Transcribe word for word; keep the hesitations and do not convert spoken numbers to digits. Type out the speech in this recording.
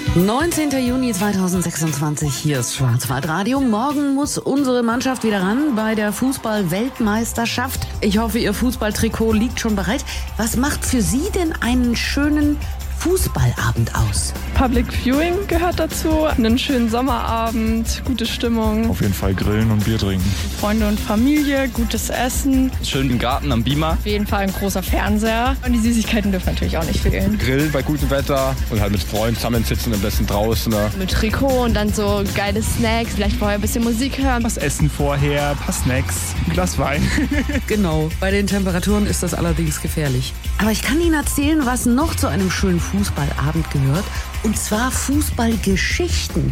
neunzehnten Juni zweitausendsechsundzwanzig, hier ist Schwarzwaldradio. Morgen muss unsere Mannschaft wieder ran bei der Fußball-Weltmeisterschaft. Ich hoffe, Ihr Fußballtrikot liegt schon bereit. Was macht für Sie denn einen schönen Fußballabend aus? Public Viewing gehört dazu, einen schönen Sommerabend, gute Stimmung. Auf jeden Fall grillen und Bier trinken. Freunde und Familie, gutes Essen. Schön im Garten am Beamer. Auf jeden Fall ein großer Fernseher. Und die Süßigkeiten dürfen natürlich auch nicht fehlen. Grillen bei gutem Wetter und halt mit Freunden zusammensitzen, am besten draußen. Ne? Mit Trikot und dann so geile Snacks, vielleicht vorher ein bisschen Musik hören. Was essen vorher, ein paar Snacks, ein Glas Wein. Genau, bei den Temperaturen ist das allerdings gefährlich. Aber ich kann Ihnen erzählen, was noch zu einem schönen Fußballabend gehört. Und zwar Fußballgeschichten.